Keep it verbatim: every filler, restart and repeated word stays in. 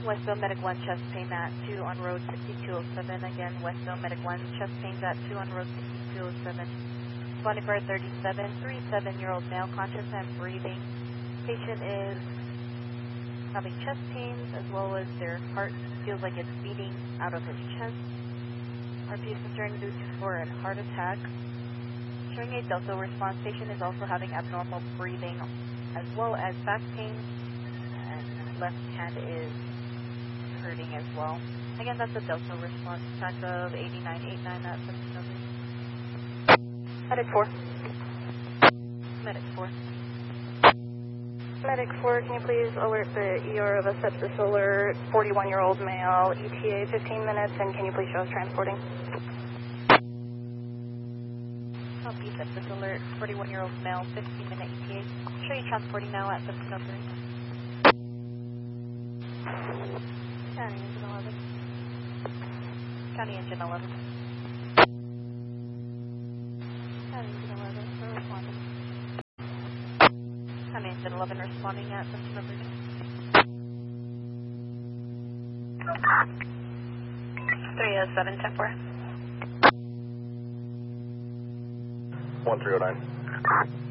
Westville Medic one, chest pain at two on road sixty-two oh seven. Again, Westville Medic one, chest pains at two on road sixty-two oh seven. Responding for a thirty-seven, thirty-seven-year-old male, conscious and breathing. Patient is having chest pains as well as their heart feels like it's beating out of his chest. R P is concerned due to for a heart attack. Showing a delta response. Patient is also having abnormal breathing as well as back pain, and left hand is hurting as well. Again, that's a delta response. Track of eighty-nine eighty-nine at seven. Medic four. Medic four. Medic four, can you please alert the E R of a sepsis alert, forty-one-year-old male, E T A fifteen minutes, and can you please show us transporting? Copy, sepsis alert, forty-one-year-old male, fifteen minute E T A. Show you transporting now at seven oh three. County engine eleven. County engine eleven. County engine eleven, we're responding. County engine eleven responding at seven oh three. three oh seven, ten four. one three oh nine.